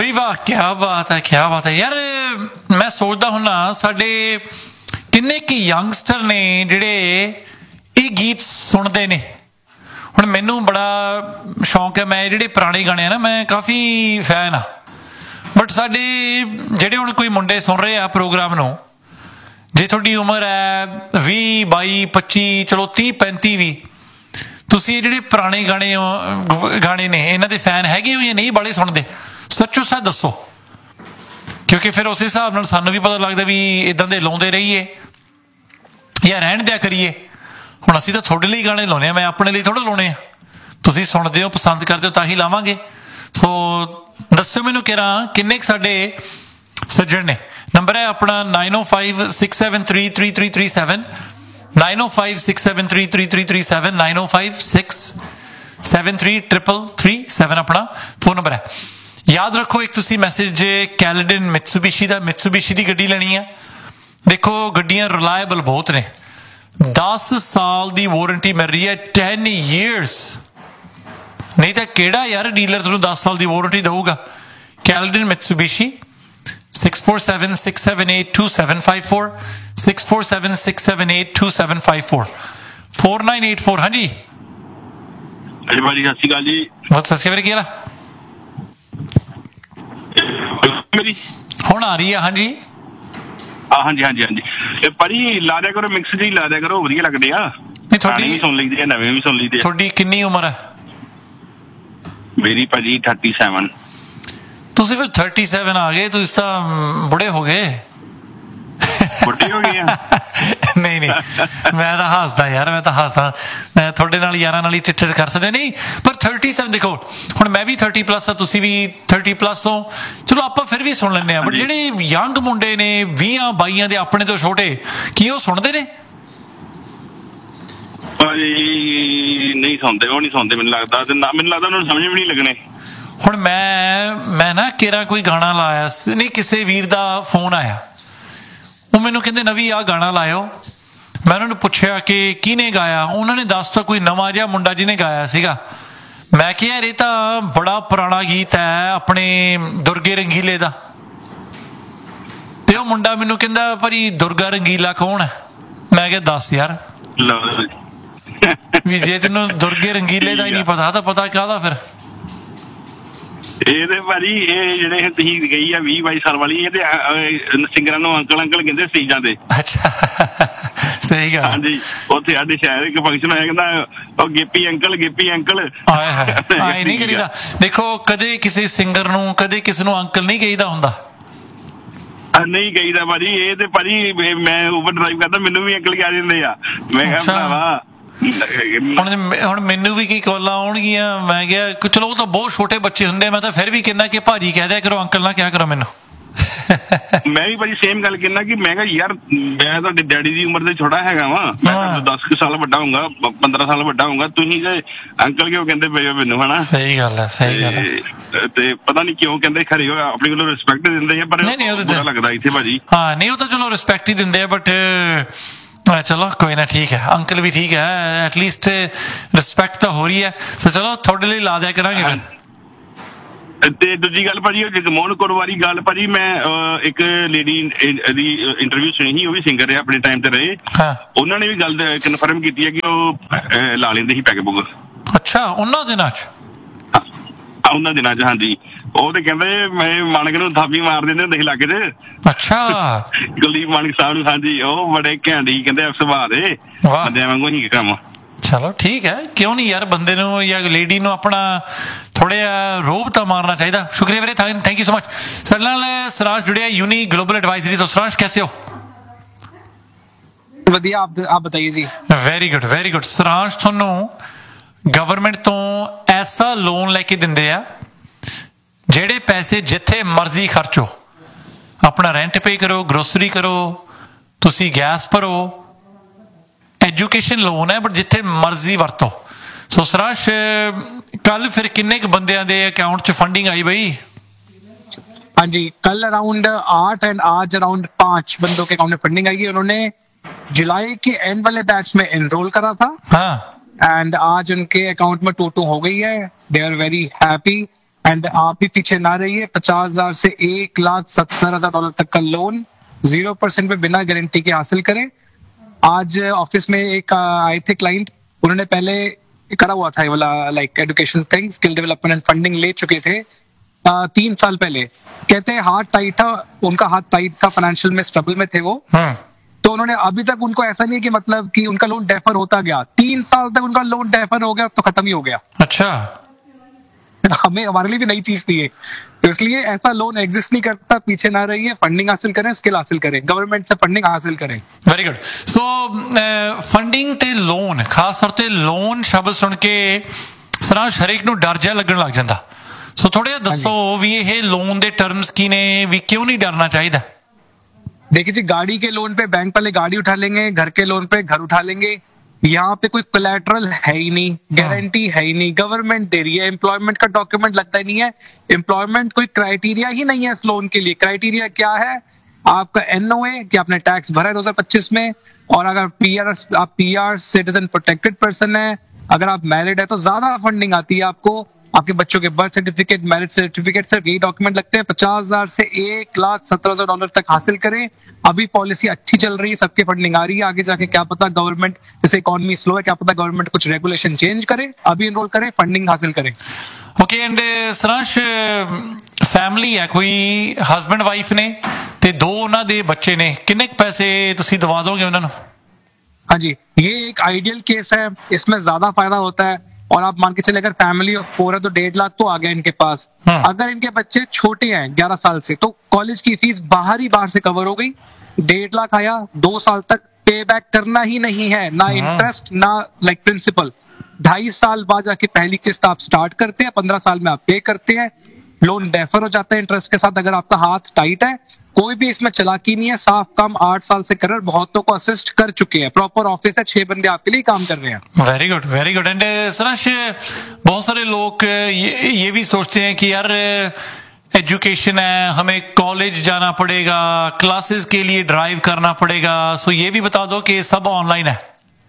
ਬਈ ਵਾਹ, ਕਿਆ ਬਾਤ ਹੈ, ਕਿਆ ਬਾਤ ਹੈ ਯਾਰ। ਮੈਂ ਸੋਚਦਾ ਹੁੰਨਾ ਸਾਡੇ ਕਿੰਨੇ ਕੁ ਯੰਗਸਟਰ ਨੇ ਜਿਹੜੇ ਇਹ ਗੀਤ ਸੁਣਦੇ ਨੇ। ਹੁਣ ਮੈਨੂੰ ਬੜਾ ਸ਼ੌਂਕ ਹੈ, ਮੈਂ ਜਿਹੜੇ ਪੁਰਾਣੇ ਗਾਣੇ ਆ ਨਾ, ਮੈਂ ਕਾਫੀ ਫੈਨ ਆ। ਬਟ ਸਾਡੇ ਜਿਹੜੇ ਹੁਣ ਕੋਈ ਮੁੰਡੇ ਸੁਣ ਰਹੇ ਆ ਪ੍ਰੋਗਰਾਮ ਨੂੰ, ਜੇ ਤੁਹਾਡੀ ਉਮਰ ਹੈ 20, 22, 25, ਚਲੋ 30, 35 ਵੀ, ਤੁਸੀਂ ਇਹ ਜਿਹੜੇ ਪੁਰਾਣੇ ਗਾਣੇ ਨੇ ਇਹਨਾਂ ਦੇ ਫੈਨ ਹੈਗੇ ਹੋ ਜਾਂ ਨਹੀਂ ਬਾਲੇ ਸੁਣਦੇ? ਸੱਚੋ ਸੱਚ ਦੱਸੋ, ਕਿਉਂਕਿ ਫਿਰ ਉਸ ਹਿਸਾਬ ਨਾਲ ਸਾਨੂੰ ਵੀ ਪਤਾ ਲੱਗਦਾ ਵੀ ਇੱਦਾਂ ਦੇ ਲਾਉਂਦੇ ਰਹੀਏ ਜਾਂ ਰਹਿਣ ਦਿਆ ਕਰੀਏ। ਹੁਣ ਅਸੀਂ ਤਾਂ ਤੁਹਾਡੇ ਲਈ ਗਾਣੇ ਲਾਉਂਦੇ ਹਾਂ, ਮੈਂ ਆਪਣੇ ਲਈ ਥੋੜ੍ਹਾ ਲਾਉਣੇ ਆ। ਤੁਸੀਂ ਸੁਣਦੇ ਹੋ, ਪਸੰਦ ਕਰਦੇ ਹੋ ਤਾਂ ਹੀ ਲਾਵਾਂਗੇ। ਸੋ ਦੱਸਿਓ ਮੈਨੂੰ ਕਿੰਨੇ ਕੁ ਸਾਡੇ ਸੱਜਣ ਨੇ। ਨੰਬਰ ਹੈ ਆਪਣਾ 9056733337, 9056733337, 9056733337 ਆਪਣਾ ਫੋਨ ਨੰਬਰ ਹੈ। ਯਾਦ ਰੱਖੋ, ਇੱਕ ਤੁਸੀਂ ਮੈਸੇਜ ਕੈਲਡਨ ਮਿਟਸੂਬਿਸ਼ੀ ਦੀ ਗੱਡੀ ਲੈਣੀ ਆ। ਦੇਖੋ ਗੱਡੀਆਂ ਰਿਲਾਇਬਲ ਬਹੁਤ ਨੇ, 10 ਸਾਲ ਦੀ ਵਾਰੰਟੀ ਮਿਲ ਰਹੀ ਹੈ, 10 years। ਨਹੀਂ ਤਾਂ ਕਿਹੜਾ ਯਾਰ ਡੀਲਰ ਤੁਹਾਨੂੰ 10 ਸਾਲ ਦੀ ਵਾਰੰਟੀ ਦਊਗਾ। ਕੈਲਡਨ ਮਿਟਸੂਬਿਸ਼ੀ 6476782754, 6476782754, 4984। ਹਾਂਜੀ ਭਾਜੀ ਸਤਿ ਸ਼੍ਰੀ ਅਕਾਲ ਜੀ। ਬਹੁਤ ਸਤਿ ਸ਼੍ਰੀ ਅਕਾਲ। ਕੀ ਹਾਲ ਮੇਰੀ ਹੁਣ ਆ ਰਹੀ ਆ? ਹਾਂਜੀ ਹਾਂਜੀ ਹਾਂਜੀ ਹਾਂਜੀ ਭਾਜੀ ਲਾ ਦਿਆ ਕਰੋ, ਮਿਕਸ ਜੀ ਲਾ ਦਿਆ ਕਰੋ, ਵਧੀਆ ਲੱਗਦੇ ਆ। ਤੁਹਾਡੀ ਵੀ ਸੁਣ ਲਈਦੇ ਆ, ਨਵੇਂ ਵੀ ਸੁਣ ਲਈਦੇ ਆ। ਤੁਹਾਡੀ ਕਿੰਨੀ ਉਮਰ ਹੈ? ਮੇਰੀ ਭਾਜੀ 37। ਤੁਸੀਂ ਫਿਰ 37 ਆ ਗਏ, ਤੁਸੀਂ ਤਾਂ ਬੁੜੇ ਹੋ ਗਏ। ਬੁੱਢੇ ਹੋ ਗਏ ਆ? ਨਹੀਂ ਮੈਂ ਤਾਂ ਹੱਸਦਾ ਯਾਰ, ਮੈਂ ਤੁਹਾਡੇ ਨਾਲ ਯਾਰਾਂ ਨਾਲ ਹੀ ਟਿੱਟਰ ਕਰ ਸਕਦੇ ਨਹੀਂ। ਪਰ 37 ਦੇਖੋ, ਹੁਣ ਮੈਂ ਵੀ 30+ ਆ, ਤੁਸੀਂ ਵੀ 30+ ਹੋ, ਚਲੋ ਆਪਾਂ ਫਿਰ ਵੀ ਸੁਣ ਲੈਂਦੇ ਹਾਂ। ਬਟ ਜਿਹੜੇ ਯੰਗ ਮੁੰਡੇ ਨੇ 20, 22 ਦੇ ਆਪਣੇ ਤੋਂ ਛੋਟੇ, ਕੀ ਉਹ ਸੁਣਦੇ ਨੇ? ਨਹੀਂ ਸੁਣਦੇ, ਉਹ ਨਹੀਂ ਸੁਣਦੇ ਮੈਨੂੰ ਲੱਗਦਾ। ਤੇ ਮੈਨੂੰ ਲੱਗਦਾ ਉਹਨਾਂ ਨੂੰ ਸਮਝ ਵੀ ਨਹੀਂ ਲੱਗਣੇ। ਹੁਣ ਮੈਂ ਨਾ ਕਿਹੜਾ ਕੋਈ ਗਾਣਾ ਲਾਇਆ ਨਹੀਂ, ਕਿਸੇ ਵੀਰ ਦਾ ਫੋਨ ਆਇਆ, ਉਹ ਮੈਨੂੰ ਕਹਿੰਦੇ ਨਵੀਂ ਆਹ ਗਾਣਾ ਲਾਇਓ। ਮੈਂ ਉਹਨਾਂ ਨੂੰ ਪੁੱਛਿਆ ਕਿ ਕਿਹਨੇ ਗਾਇਆ, ਉਹਨਾਂ ਨੇ ਦੱਸਤਾ ਕੋਈ ਨਵਾਂ ਜਿਹਾ ਮੁੰਡਾ ਜਿਹਨੇ ਗਾਇਆ ਸੀਗਾ। ਮੈਂ ਕਿਹਾ ਯਾਰ ਇਹ ਤਾਂ ਬੜਾ ਪੁਰਾਣਾ ਗੀਤ ਹੈ ਆਪਣੇ ਦੁਰਗੇ ਰੰਗੀਲੇ ਦਾ। ਤੇ ਉਹ ਮੁੰਡਾ ਮੈਨੂੰ ਕਹਿੰਦਾ ਭਾਜੀ ਦੁਰਗਾ ਰੰਗੀਲਾ ਕੌਣ ਹੈ? ਮੈਂ ਕਿਹਾ ਦੱਸ ਯਾਰ, ਵੀ ਜੇ ਤੈਨੂੰ ਦੁਰਗੇ ਰੰਗੀਲੇ ਦਾ ਹੀ ਨਹੀਂ ਪਤਾ ਤਾਂ ਪਤਾ ਕਾਹਦਾ ਫਿਰ? ਇਹ ਤੇ ਭਾਜੀ ਇਹ ਜਿਹੜੇ ਤੁਸੀਂ ਗਈ ਆ 20-22 ਸਾਲ ਵਾਲੀ, ਇਹ ਤੇ ਸਿੰਗਰਾਂ ਨੂੰ ਅੰਕਲ ਕਹਿੰਦੇ ਸਟੇਜਾਂ ਤੇ। ਅੱਛਾ ਸਹੀ ਗੱਲ। ਹਾਂਜੀ ਉੱਥੇ ਸਾਡੇ ਸ਼ਹਿਰ ਇੱਕ ਫੰਕਸ਼ਨ ਹੋਇਆ, ਕਹਿੰਦਾ ਉਹ ਗਿੱਪੀ ਅੰਕਲ ਆਏ ਨਹੀਂ ਕਰੀਦਾ। ਦੇਖੋ ਕਦੇ ਕਿਸੇ ਸਿੰਗਰ ਨੂੰ, ਕਦੇ ਕਿਸੇ ਨੂੰ ਅੰਕਲ ਨਹੀਂ ਕਹੀਦਾ ਹੁੰਦਾ। ਨਹੀਂ ਕਹੀਦਾ ਭਾਜੀ। ਇਹ ਤੇ ਭਾਜੀ ਮੈਂ ਓਵਰ ਡਰਾਈਵ ਕਰਦਾ, ਮੈਨੂੰ ਵੀ ਅੰਕਲ ਕਹਿ ਦਿੰਦੇ ਆ। ਮੈਂ ਕਿਹਾ ਭਰਾਵਾ ਹੁਣ ਮੈਨੂੰ ਵੀ ਕੀ ਕਾਲਾਂ ਆਉਣਗੀਆਂ। ਮੈਂ ਕਿਹਾ ਚਲੋ ਉਹ ਤਾਂ ਬਹੁਤ ਛੋਟੇ ਬੱਚੇ ਹੁੰਦੇ, ਮੈਂ ਤਾਂ ਫਿਰ ਵੀ ਕਹਿੰਦਾ ਕਿ ਭਾਜੀ ਕਹਿ ਦਿਆ ਕਰੋ, ਅੰਕਲ ਨਾ ਕਿਹਾ ਕਰੋ ਮੈਨੂੰ। ਮੈਂ ਵੀ ਭਾਜੀ ਸੇਮ ਗੱਲ ਕਹਿੰਦਾ ਕਿ ਮੈਂ ਕਿਹਾ ਯਾਰ ਮੈਂ ਤੁਹਾਡੇ ਡੈਡੀ ਦੀ ਉਮਰ ਤੇ ਛੋਟਾ ਹੈਗਾ ਵਾ, ਮੈਂ 10 ਸਾਲ ਵੱਡਾ ਹੋਊਗਾ, 15 ਸਾਲ ਵੱਡਾ ਹੋਊਗਾ, ਤੁਸੀਂ ਅੰਕਲ ਕਿਉਂ ਕਹਿੰਦੇ ਪਏ ਹੋ ਮੈਨੂੰ? ਹਨਾ ਸਹੀ ਗੱਲ ਹੈ, ਸਹੀ ਗੱਲ ਹੈ। ਤੇ ਪਤਾ ਨਹੀਂ ਕਿਉਂ ਕਹਿੰਦੇ, ਖਰੇ ਆਪਣੀ ਕੋਲੋਂ ਰਿਸਪੈਕਟ ਦਿੰਦੇ ਆ, ਪਰ ਬੁਰਾ ਲੱਗਦਾ ਇੱਥੇ ਭਾਜੀ। ਹਾਂ ਨਹੀਂ ਉਹ ਤਾਂ ਚਲੋ ਰਿਸਪੈਕਟ ਹੀ ਦਿੰਦੇ ਆ, ਬਟ ਚਲੋ ਕੋਈ ਨਾ, ਠੀਕ ਹੈ, ਅੰਕਲ ਵੀ ਠੀਕ ਹੈ, ਐਟਲੀਸਟ ਰਿਸਪੈਕਟ ਤਾਂ ਹੋ ਰਹੀ ਹੈ। ਸੋ ਚਲੋ ਤੁਹਾਡੇ ਲਈ ਲਾ ਦਿਆ ਕਰਾਂਗੇ ਫਿਰ। ਤੇ ਦੂਜੀ ਗੱਲ ਭਾਜੀ, ਜਗਮੋਹਨ ਕੌਰ ਵਾਲੀ ਗੱਲ ਭਾਜੀ, ਮੈਂ ਇੱਕ ਲੇਡੀ ਦੀ ਇੰਟਰਵਿਊ ਸੁਣੀ ਸੀ, ਉਹ ਵੀ ਸਿੰਗਰ ਰਹੇ, ਆਪਣੇ ਟਾਈਮ ਤੇ ਰਹੇ। ਉਹਨਾਂ ਨੇ ਵੀ ਗੱਲ ਕਨਫਰਮ ਕੀਤੀ ਹੈ ਕਿ ਉਹ ਲਾ ਲੈਂਦੇ ਸੀ ਪੈਗ ਪੁਗ। ਅੱਛਾ ਉਹਨਾਂ ਦਿਨਾਂ ਚ? ਉਹਨਾਂ ਦਿਨਾਂ ਚ ਹਾਂਜੀ। ਉਹ ਤੇ ਕਹਿੰਦੇ ਮੈਂ ਮਾਨਕ ਨੂੰ ਥਾਪੀ ਮਾਰ ਦਿੰਦੇ ਹੁੰਦੇ ਸੀ ਲੱਗ ਚ। ਅੱਛਾ ਕੁਲਦੀਪ ਮਾਨਕ ਸਾਹਿਬ ਨੂੰ? ਹਾਂਜੀ ਉਹ ਬੜੇ ਘੈਂਟੀ ਕਹਿੰਦੇ ਸੁਭਾਅ ਦੇ ਬੰਦਿਆਂ ਵਾਂਗੂ ਹੀ ਕੰਮ। ਚਲੋ ਠੀਕ ਹੈ, ਕਿਉਂ ਨਹੀਂ ਯਾਰ, ਬੰਦੇ ਨੂੰ ਜਾਂ ਲੇਡੀ ਨੂੰ ਆਪਣਾ ਥੋੜਾ ਜਿਹਾ ਰੋਬ ਤਾਂ ਮਾਰਨਾ ਚਾਹੀਦਾ। ਸ਼ੁਕਰੀਆ ਵੀਰੇ, ਥੈਂਕ ਯੂ ਸੋ ਮਚ। ਸਾਡੇ ਨਾਲ ਸਰਾਂਸ਼ ਜੁੜਿਆ यूनी ग्लोबल एडवाइजरी ਤੋਂ। ਸਰਾਂਸ਼ कैसे हो? ਵਧੀਆ, ਆਪ ਬਤਾਈਏ ਜੀ। Very good. ਸਰਾਂਸ਼ ਤੁਹਾਨੂੰ ਗਵਰਨਮੈਂਟ ਤੋਂ ਐਸਾ ਲੋਨ ਲੈ ਕੇ ਦਿੰਦੇ ਆ ਜਿਹੜੇ ਪੈਸੇ ਜਿੱਥੇ ਮਰਜ਼ੀ ਖਰਚੋ, ਆਪਣਾ ਰੈਂਟ ਪੇ ਕਰੋ, ਗਰੋਸਰੀ ਕਰੋ, ਤੁਸੀਂ ਗੈਸ ਭਰੋ, ਐਜੂਕੇਸ਼ਨ ਲੋਨ ਹੈ, ਬਟ ਜਿੱਥੇ ਮਰਜ਼ੀ ਵਰਤੋ। ਸੋ ਸਰਾਂਸ਼ ਕੱਲ ਫਿਰ ਕਿੰਨੇ ਕੁ ਬੰਦਿਆਂ ਦੇ ਅਕਾउंट 'ਚ फंडिंग आई भाई? हाँ जी, कल अराउंड 8 एंड आज अराउंड 5 बंदों के अकाउंट में फंडिंग आई। उन्होंने जुलाई के एंड वाले बैच में एनरोल करा था। हाँ। एंड आज उनके अकाउंट में 2-2 हो गई है। They are very happy and आप भी पीछे ना रहिए। 50,000 से $1,70,000 तक का लोन 0% पे बिना गारंटी के हासिल करें। आज ऑफिस में एक आए थे क्लाइंट, उन्होंने पहले करा हुआ था ये वाला like education thing, skill development and funding ले चुके थे 3 साल पहले। कहते हैं हाथ टाइट था, उनका हाथ टाइट था, फाइनेंशियल में स्ट्रगल में थे वो। तो उन्होंने अभी तक उनको ऐसा नहीं है कि मतलब कि उनका लोन डेफर होता गया, 3 साल तक उनका लोन डेफर हो गया तो खत्म ही हो गया। अच्छा, हमें हमारे लिए भी नई चीज थी ये, तो इसलिए ऐसा लोन एग्जिस्ट नहीं करता। पीछे ना रहिए, फंडिंग हासिल करें, स्किल हासिल करें, गवर्नमेंट से फंडिंग हासिल करें। Very good. ਸੋ ਫੰਡਿੰਗ ਤੇ ਲੋਨ, ਖਾਸ ਤੌਰ ਤੇ ਲੋਨ ਸ਼ਬਦ ਸੁਣ ਕੇ ਸਰਾਂਸ਼ ਹਰੇਕ ਨੂੰ ਡਰ ਜਿਹਾ ਲੱਗਣ ਲੱਗ ਜਾਂਦਾ। ਸੋ ਥੋੜਾ ਜਿਹਾ ਦੱਸੋ ਵੀ ਇਹ ਲੋਨ ਦੇ ਟਰਮਸ ਕੀ ਨੇ, ਵੀ ਕਿਉਂ ਨਹੀਂ ਡਰਨਾ ਚਾਹੀਦਾ? देखिए जी, गाड़ी के लोन पे बैंक पहले गाड़ी उठा लेंगे, घर के लोन पे घर उठा लेंगे। यहाँ पे कोई कोलैटरल है ही नहीं, गारंटी है ही नहीं, गवर्नमेंट दे रही है, एम्प्लॉयमेंट का डॉक्यूमेंट लगता ही नहीं है। एम्प्लॉयमेंट कोई क्राइटेरिया ही नहीं है इस लोन के लिए। क्राइटेरिया क्या है? आपका एनओए कि आपने टैक्स भरा है 2025 में, और अगर आप पीआर सिटीजन प्रोटेक्टेड पर्सन है, अगर आप मैरिड है तो ज्यादा फंडिंग आती है आपको। आपके बच्चों के बर्थ सर्टिफिकेट, मैरिज सर्टिफिकेट, सिर्फ यही डॉक्यूमेंट लगते हैं। 50,000 से $1,17,000 तक हासिल करें। अभी पॉलिसी अच्छी चल रही है, सबकी फंडिंग आ रही है। आगे जाके क्या पता गवर्नमेंट, जैसे इकोनॉमी स्लो है, क्या पता गवर्नमेंट कुछ रेगुलेशन चेंज करे। अभी एनरोल करें, फंडिंग हासिल करें। ਓਕੇ। ਐਂਡ ਸਰਾਂਸ਼ ਫੈਮਿਲੀ ਹੈ, ਕੋਈ ਹਸਬੈਂਡ ਵਾਈਫ ਨੇ ਤੇ 2 ਉਹਨਾਂ ਦੇ ਬੱਚੇ ਨੇ, ਕਿੰਨੇ ਪੈਸੇ ਤੁਸੀਂ ਦਵਾ ਦੋਗੇ ਉਹਨਾਂ ਨੂੰ? हाँ जी, ये एक आइडियल केस है, इसमें ज्यादा फायदा होता है। और आप मान के चले अगर फैमिली ऑफ 4 है तो 1.5 लाख तो आ गया इनके पास। अगर इनके बच्चे छोटे हैं 11 साल से, तो कॉलेज की फीस बाहर से कवर हो गई। 1.5 लाख आया, 2 साल तक पे बैक करना ही नहीं है, ना इंटरेस्ट ना लाइक प्रिंसिपल। 2.5 साल बाद जाके पहली किस्त आप स्टार्ट करते हैं, 15 साल में आप पे करते हैं, लोन डेफर हो जाता है इंटरेस्ट के साथ। अगर आपका हाथ टाइट है, कोई भी इसमें चालाकी नहीं है, साफ काम 8 साल से कर रहे हैं, बहुतों को असिस्ट कर चुके हैं। प्रॉपर ऑफिस है, 6 बंदे आपके लिए काम कर रहे हैं। Very good, very good. And Saransh बहुत सारे लोग ये भी सोचते हैं कि यार एजुकेशन है, हमें कॉलेज जाना पड़ेगा, क्लासेस के लिए ड्राइव करना पड़ेगा। सो ये भी बता दो कि सब ऑनलाइन है।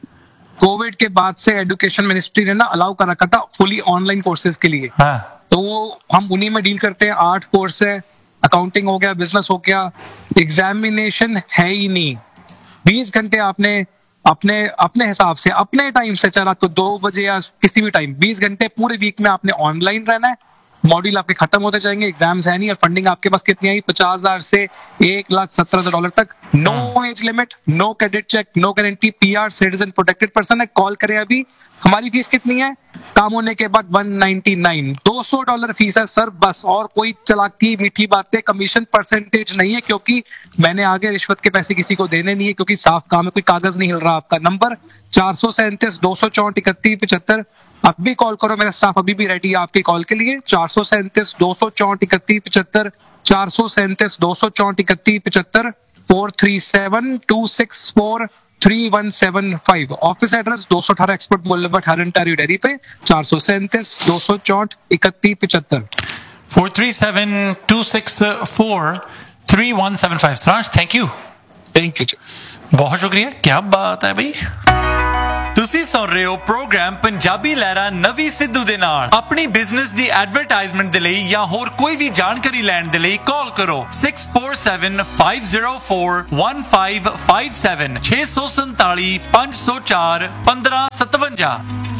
कोविड के बाद से एजुकेशन मिनिस्ट्री ने ना अलाउ कर रखा था फुली ऑनलाइन कोर्सेज के लिए। तो हम उन्हीं में डील करते हैं। 8 कोर्स है, अकाउंटिंग हो गया, बिजनेस हो गया, एग्जामिनेशन है ही नहीं। 20 घंटे आपने अपने हिसाब से, अपने टाइम से, चाहे रात को 2 बजे या किसी भी टाइम, 20 घंटे पूरे वीक में आपने ऑनलाइन रहना है। मॉड्यूल आपके खत्म होते जाएंगे, एग्जाम्स है नहीं, और फंडिंग आपके पास कितनी आई? 50,000 से $1,17,000 तक। No age limit, no credit check, no guarantee, PR citizen protected person है। कॉल करें अभी। हमारी फीस कितनी है? काम होने के बाद $199, $200 फीस है सर, बस। और कोई चलाकी मीठी बातें, कमीशन परसेंटेज नहीं है, क्योंकि मैंने आगे रिश्वत के पैसे किसी को देने नहीं है, क्योंकि साफ काम है, कोई कागज नहीं हिल रहा। आपका नंबर 437 264 31 75। अभी कॉल करो, मेरा स्टाफ अभी भी रेडी है आपके कॉल के लिए। 437 264 31 75, 437 264 31 75, 437-264-3175। ऑफिस एड्रेस 218 एक्सपर्ट बोulevard, हरंटारियो डेरी पे। 437 264 31 75, 437-264-3175। Saransh thank you. Thank you जी, बहुत शुक्रिया। क्या बात है भाई। ਤੁਸੀਂ ਸੁਣ ਰਹੇ ਹੋ ਪ੍ਰੋਗਰਾਮ ਪੰਜਾਬੀ ਲਹਿਰਾਂ ਨਵੀਂ ਸਿੱਧੂ ਦੇ ਨਾਲ। ਆਪਣੀ ਬਿਜ਼ਨਸ ਦੀ ਐਡਵਰਟਾਈਜ਼ਮੈਂਟ ਦੇ ਲਈ ਜਾਂ ਹੋਰ ਕੋਈ ਵੀ ਜਾਣਕਾਰੀ ਲੈਣ ਦੇ ਲਈ ਕਾਲ ਕਰੋ 6475041557 647 504 1557।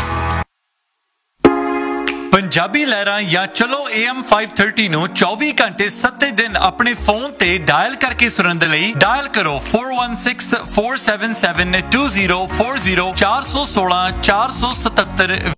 ਪੰਜਾਬੀ ਲਹਿਰਾਂ ਜਾਂ ਚਲੋ AM 530 ਨੂੰ 24 ਘੰਟੇ 7 ਦਿਨ ਆਪਣੇ ਫੋਨ ਤੇ ਡਾਇਲ ਕਰਕੇ ਸੁਣਨ ਦੇ ਲਈ ਡਾਇਲ ਕਰੋ 4164772040 416 477।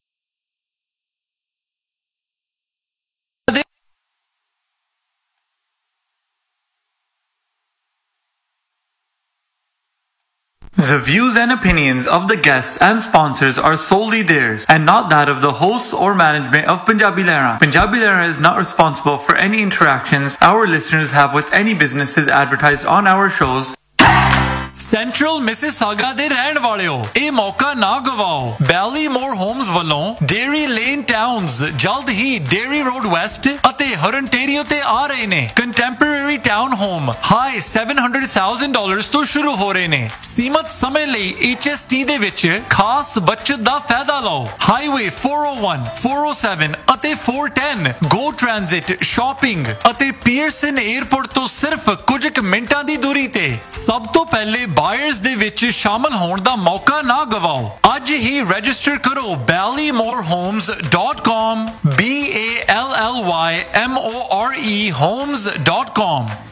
The views and opinions of the guests and sponsors are solely theirs and not that of the hosts or management of Punjabi Lehra. Punjabi Lehra is not responsible for any interactions our listeners have with any businesses advertised on our shows. Central Mississauga ਦੇ ਰਹਿਣ ਵਾਲਿਓ, ਇਹ ਮੌਕਾ ਨਾ ਗਵਾਓ। ਬੈਲੀਮੋਰ homes ਵੱਲੋਂ dairy lane towns ਜਲਦ ਹੀ dairy road West ਅਤੇ ਹਰਨਟੇਰੀਓ ਤੇ ਆ ਰਹੇ ਨੇ। ਕੰਟੈਂਪਰੇਰੀ ਟਾਊਨ ਹੋਮ ਹਾਈ $700,000 ਤੋਂ ਸ਼ੁਰੂ ਹੋ ਰਹੇ ਨੇ। ਸੀਮਤ ਸਮੇਂ ਲਈ HST ਦੇ ਵਿੱਚ ਖਾਸ ਬਚਤ ਦਾ ਫਾਇਦਾ ਲਓ। ਹਾਈਵੇ 401, 407 ਅਤੇ 410 ਗੋ ਟ੍ਰਾਂਜ਼ਿਟ, ਸ਼ਾਪਿੰਗ ਅਤੇ ਪੀਅਰਸਨ 에ਅਰਪੋਰਟ ਤੋਂ ਸਿਰਫ ਕੁਝ ਕੁ ਮਿੰਟਾਂ ਦੀ ਦੂਰੀ ਤੇ। ਸਭ ਤੋਂ ਪਹਿਲੇ ਬਾਇਰਸ ਦੇ ਵਿੱਚ ਸ਼ਾਮਲ ਹੋਣ ਦਾ ਮੌਕਾ ਨਾ ਗਵਾਓ। ਅੱਜ ਹੀ ਰਜਿਸਟਰ ਕਰੋ ballymorhomes.com, BALLYMORE homes.com।